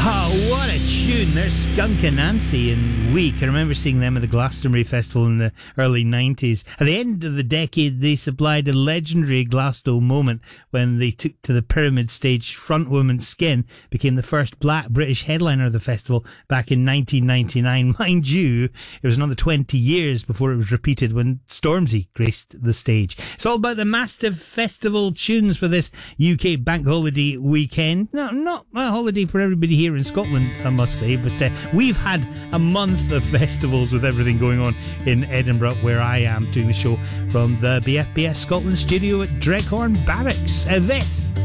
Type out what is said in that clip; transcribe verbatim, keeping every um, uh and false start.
Oh, what a tune. There's Skunk Anansie and Weak. I remember seeing them at the Glastonbury Festival in the early nineties. At the end of the decade, they supplied a legendary Glasgow moment when they took to the Pyramid stage. Frontwoman Skin became the first black British headliner of the festival back in nineteen ninety-nine. Mind you, it was another twenty years before it was repeated when Stormzy graced the stage. It's all about the massive festival tunes for this U K bank holiday weekend. No, not a holiday for everybody here in Scotland, I must say, but uh, we've had a month of festivals with everything going on in Edinburgh, where I am doing the show from the B F B S Scotland studio at Dreghorn Barracks. Uh, this